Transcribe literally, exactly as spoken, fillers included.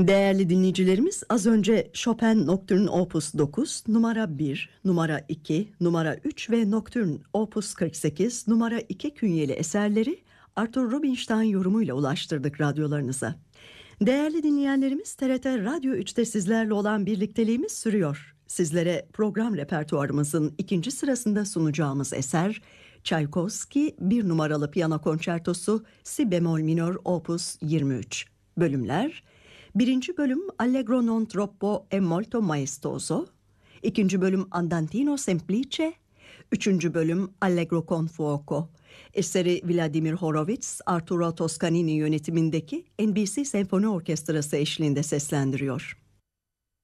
Değerli dinleyicilerimiz, az önce Chopin Nocturne Opus dokuz, numara bir, numara iki, numara üç ve Nocturne Opus kırk sekiz, numara iki künyeli eserleri Arthur Rubinstein yorumuyla ulaştırdık radyolarınıza. Değerli dinleyenlerimiz, T R T Radyo üçte sizlerle olan birlikteliğimiz sürüyor. Sizlere program repertuarımızın ikinci sırasında sunacağımız eser, Tchaikovsky bir numaralı piyano konçertosu Si bemol minör Opus yirmi üç. Bölümler: Birinci bölüm Allegro non troppo e molto maestoso, ikinci bölüm Andantino semplice, üçüncü bölüm Allegro con fuoco. Eseri Vladimir Horowitz, Arturo Toscanini yönetimindeki N B C Senfoni Orkestrası eşliğinde seslendiriyor.